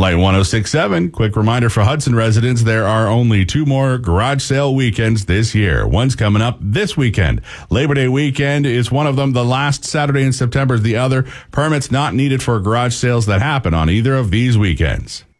Light 106.7, quick reminder for Hudson residents, there are only 2 more garage sale weekends this year. One's coming up this weekend. Labor Day weekend is one of them. The last Saturday in September is the other. Permits not needed for garage sales that happen on either of these weekends.